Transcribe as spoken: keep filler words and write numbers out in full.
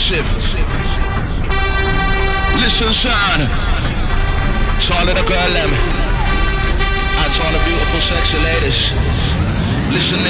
massive. Listen, son. To all of the girl them, and to all the beautiful sexy ladies. Listen.